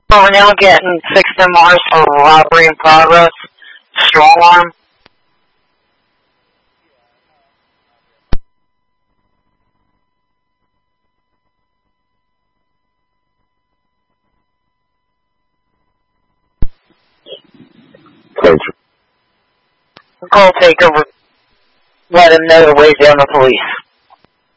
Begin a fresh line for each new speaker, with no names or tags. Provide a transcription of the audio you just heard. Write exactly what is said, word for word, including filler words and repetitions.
So we're now getting six M Rs for robbery in progress. Strong arm. Call takeover. Let him know to wait down the police.